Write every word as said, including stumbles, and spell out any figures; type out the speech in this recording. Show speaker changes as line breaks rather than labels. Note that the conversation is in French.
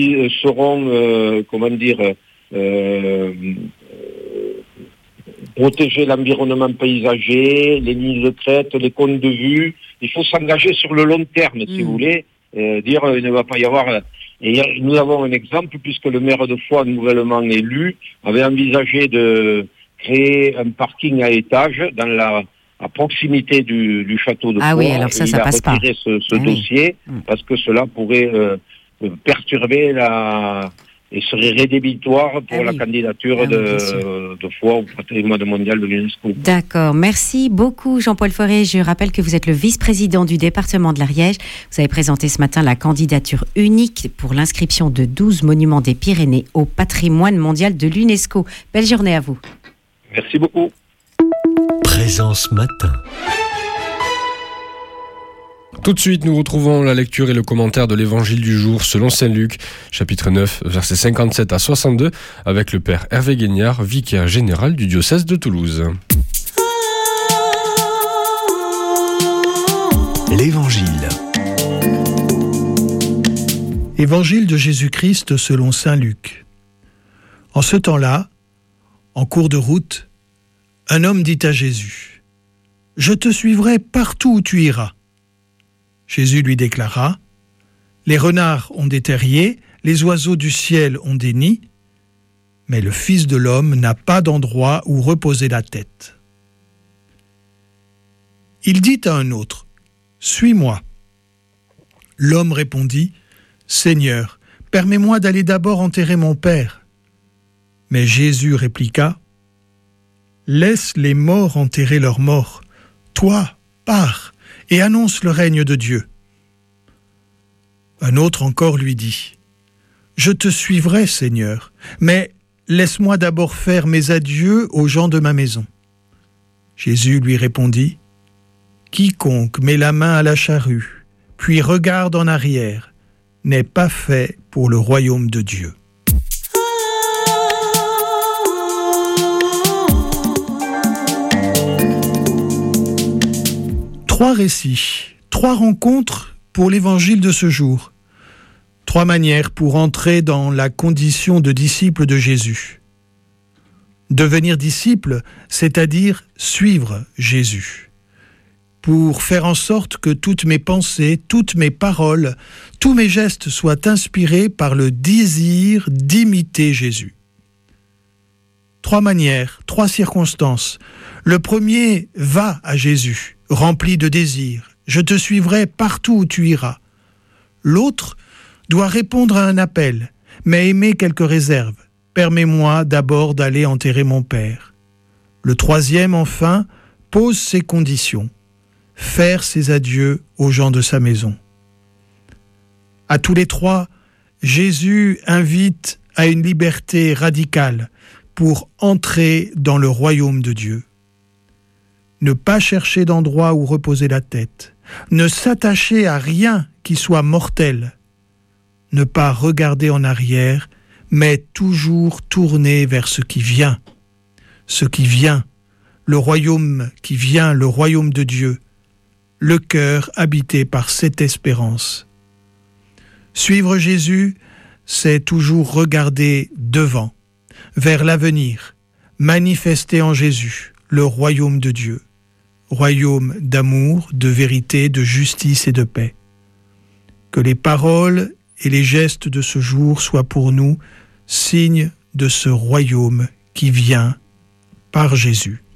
seront, euh, comment dire, euh, protéger l'environnement paysager, les lignes de crête, les cônes de vue. Il faut s'engager sur le long terme, mmh. si vous voulez. Euh, dire il ne va pas y avoir... Et nous avons un exemple, puisque le maire de Foix, nouvellement élu, avait envisagé de créer un parking à étages dans la... à proximité du, du château de Foix.
Ah oui, alors ça, ça passe pas.
Il a retiré ce, ce
ah
dossier,
oui.
parce que cela pourrait euh, perturber la... et serait rédhibitoire pour ah la oui. candidature ah de, oui, de Foix au patrimoine mondial de l'UNESCO.
D'accord. Merci beaucoup, Jean-Paul Fauré. Je rappelle que vous êtes le vice-président du département de l'Ariège. Vous avez présenté ce matin la candidature unique pour l'inscription de douze monuments des Pyrénées au patrimoine mondial de l'UNESCO. Belle journée à vous.
Merci beaucoup.
Présence matin.
Tout de suite, nous retrouvons la lecture et le commentaire de l'évangile du jour selon saint Luc, chapitre neuf, versets cinquante-sept à soixante-deux, avec le père Hervé Guignard, vicaire général du diocèse de Toulouse.
L'évangile.
Évangile de Jésus-Christ selon saint Luc. En ce temps-là, en cours de route, un homme dit à Jésus : « Je te suivrai partout où tu iras. » Jésus lui déclara : « Les renards ont des terriers, les oiseaux du ciel ont des nids, mais le Fils de l'homme n'a pas d'endroit où reposer la tête. » Il dit à un autre : « Suis-moi. » L'homme répondit : « Seigneur, permets-moi d'aller d'abord enterrer mon père. » Mais Jésus répliqua : « Laisse les morts enterrer leurs morts. Toi, pars et annonce le règne de Dieu. » Un autre encore lui dit : « Je te suivrai, Seigneur, mais laisse-moi d'abord faire mes adieux aux gens de ma maison. » Jésus lui répondit : « Quiconque met la main à la charrue, puis regarde en arrière, n'est pas fait pour le royaume de Dieu. » Trois récits, trois rencontres pour l'évangile de ce jour. Trois manières pour entrer dans la condition de disciple de Jésus. Devenir disciple, c'est-à-dire suivre Jésus. Pour faire en sorte que toutes mes pensées, toutes mes paroles, tous mes gestes soient inspirés par le désir d'imiter Jésus. Trois manières, trois circonstances. Le premier va à Jésus, rempli de désir. Je te suivrai partout où tu iras. L'autre doit répondre à un appel, mais émet quelques réserves. Permets-moi d'abord d'aller enterrer mon père. Le troisième, enfin, pose ses conditions. Faire ses adieux aux gens de sa maison. À tous les trois, Jésus invite à une liberté radicale pour entrer dans le royaume de Dieu. Ne pas chercher d'endroit où reposer la tête, ne s'attacher à rien qui soit mortel, ne pas regarder en arrière, mais toujours tourner vers ce qui vient, ce qui vient, le royaume qui vient, le royaume de Dieu, le cœur habité par cette espérance. Suivre Jésus, c'est toujours regarder devant, vers l'avenir, manifester en Jésus le royaume de Dieu, royaume d'amour, de vérité, de justice et de paix. Que les paroles et les gestes de ce jour soient pour nous signes de ce royaume qui vient par Jésus.